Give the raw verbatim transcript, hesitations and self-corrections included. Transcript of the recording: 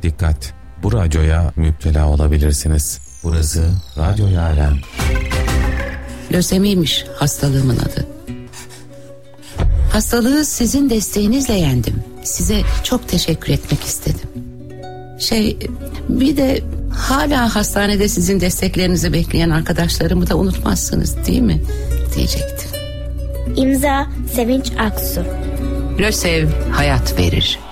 Dikkat! Bu radyoya müptela olabilirsiniz. Burası Radyo Yaren. Lösemiymiş hastalığımın adı. Hastalığı sizin desteğinizle yendim. Size çok teşekkür etmek istedim. Şey, bir de hala hastanede sizin desteklerinizi bekleyen arkadaşlarımı da unutmazsınız değil mi? Diyecektim. İmza Sevinç Aksu. Lösev hayat verir.